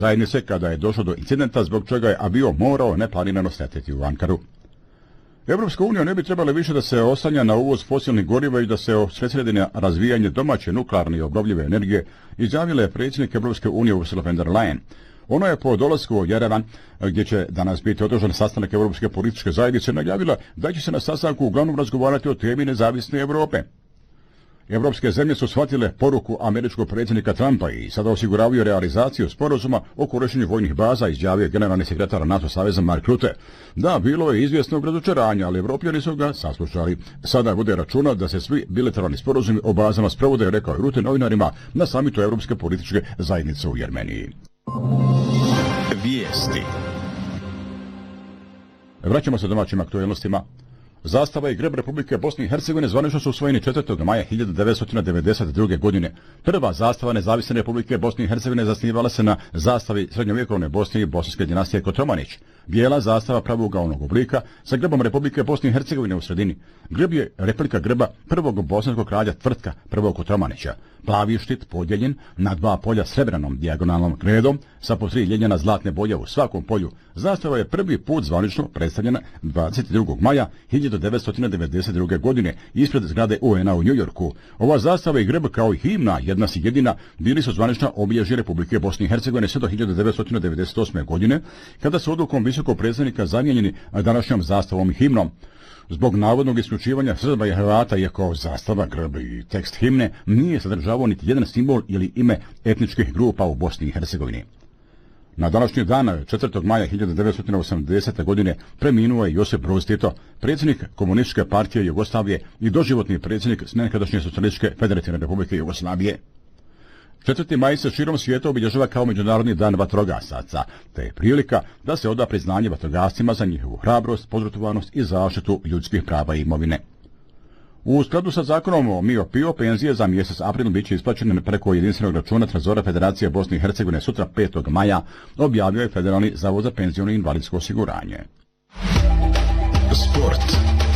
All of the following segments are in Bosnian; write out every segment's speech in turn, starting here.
zajednice kada je došlo do incidenta zbog čega je avion morao neplanirano sletjeti u Ankaru. Europska unija ne bi trebala više da se oslanja na uvoz fosilnih goriva i da se osredsredi na razvijanje domaće nuklearne i obnovljive energije, izjavila je predsjednik Europske unije Ursula von der Leyen. Ono je po dolasku u Jerevan, gdje će danas biti održan sastanak Europske političke zajednice, najavila da će se na sastanku uglavnom razgovarati o temi nezavisne Europe. Evropske zemlje su shvatile poruku američkog predsjednika Trumpa i sada osiguravaju realizaciju sporazuma o korištenju vojnih baza, izjavio generalni sekretar NATO saveza Mark Rutte. Da, bilo je izvjesnog razočaranja, ali Evropljani su ga saslušali. Sada bude računa da se svi bilateralni sporazumi o bazama sprovode, rekao je Rutte novinarima na samitu Evropske političke zajednice u Jermeniji. Vijesti. Vraćamo se domaćim aktualnostima. Zastava i grb Republike Bosne i Hercegovine zvanično su usvojeni 4. maja 1992. godine. Prva zastava nezavisne Republike Bosne i Hercegovine zasnivala se na zastavi srednjovjekovne Bosne i bosanske dinastije Kotromanić. Bijela zastava pravougaonog oblika sa grbom Republike Bosne i Hercegovine u sredini. Grb je replika grba prvog bosanskog kralja Tvrtka prvog Kotromanića. Plavi štit podijeljen na dva polja srebrnom dijagonalnom kredom sa po 3 ljenjena zlatne boje u svakom polju. Zastava je prvi put zvanično predstavljena 22. maja 1992. godine ispred zgrade UN-a u Njujorku. Ova zastava i grb kao i himna Jedna si jedina bili su zvanična obilježje Republike Bosne i Hercegovine sve do 1998. godine, kada su odlukom visokog predstavnika zamijenjeni današnjom zastavom i himnom. Zbog navodnog isključivanja Srba i Hrvata, iako zastava, grb i tekst himne nije sadržavao niti jedan simbol ili ime etničkih grupa u Bosni i Hercegovini. Na današnji dan, 4. maja 1980. godine, preminuo je Josip Broz Tito, predsjednik Komunističke partije Jugoslavije i doživotni predsjednik nekadašnje Socijalističke federativne republike Jugoslavije. 4. maj se širom svijeta obilježava kao Međunarodni dan vatrogasaca, te je prilika da se oda priznanje vatrogascima za njihovu hrabrost, požrtvovanost i zaštitu ljudskih prava i imovine. U skladu sa zakonom o MIO-PIO, penzije za mjesec april bit će isplaćene preko jedinstvenog računa Trezora Federacije Bosne i Hercegovine sutra 5. maja, objavio je Federalni zavod za penziono i invalidsko osiguranje. Sport.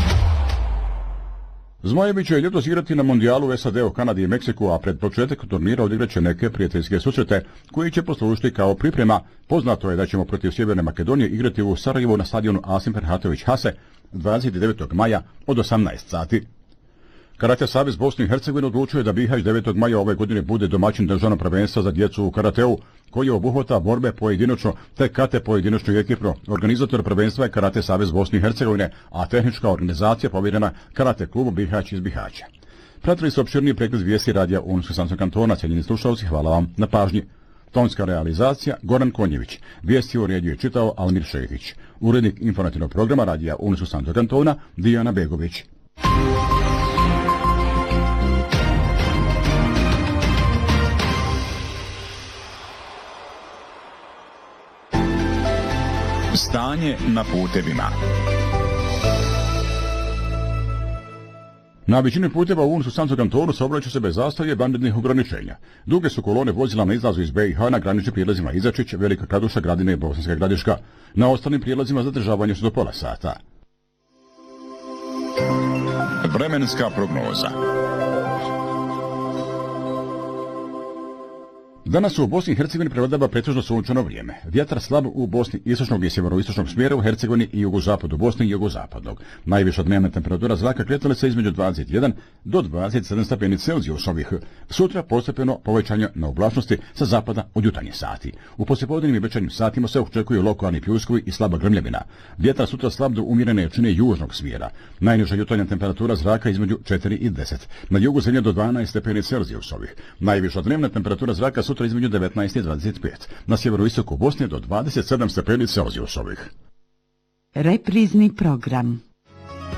Zmajevi će ljetos igrati na mondijalu u SAD, Kanadi i Meksiku, a pred početak turnira odigraće neke prijateljske susrete koji će poslužiti kao priprema. Poznato je da ćemo protiv Sjeverne Makedonije igrati u Sarajevu na stadionu Asim Ferhatović Hase 29. maja od 18 sati. Karate savez Bosne i Hercegovine odlučuje da Bihać 9. maja ove godine bude domaćin državnog prvenstva za djecu u karateu, koji obuhvata borbe pojedinačno te kate pojedinačno i ekipno. Organizator prvenstva je Karate savez Bosne i Hercegovine, a tehnička organizacija povjerena Karate klubu Bihać iz Bihaća. Pratili su opširniji pregled vijesti radija Unsko-Sanskog kantona. Cijenjeni slušalci, hvala vam na pažnji. Tonska realizacija Goran Konjević. Vijesti uredio je čitao Almir Šehić. Urednik informativnog programa radija Unsko-Sanskog kantona Dijana Begović. Stanje na putevima. Na većini puteva u Unsko-Sanskog kantonu saobraćaju se bez zastoja vanrednih ograničenja. Duge su kolone vozila na izlazu iz BiH na graničnim prijelazima Izačić, Velika Kladuša, Gradina i Bosanska Gradiška. Na ostalim prijelazima zadržavanje su do pola sata. Vremenska prognoza. Danas u Bosni i Hercegovini prevladava pretežno sunčano vrijeme. Vjetar slab u Bosni istočnog i sjeveroistočnog smjera, u Hercegovini i jugozapadu Bosne i jugozapadnog. Najviša dnevna temperatura zraka kretala se između 21 do 27 stepeni Celzijusovih. Sutra postepeno povećanje na oblačnosti sa zapada od jutarnjih sati. U poslijepodnevnim i večernjim satima se očekuju lokalni pljuskovi i slaba grmljavina. Vjetar sutra slab do umjerene jačine južnog smjera. Najniža jutarnja temperatura zraka između 4 i 10. Na jugu zemlje do 12 stepeni Celzijusovih. Najviša dnevna temperatura zraka sutra između 19 i 25. Na sjeveroistoku Bosne do 27 stepeni Celzijusovih. Reprizni program.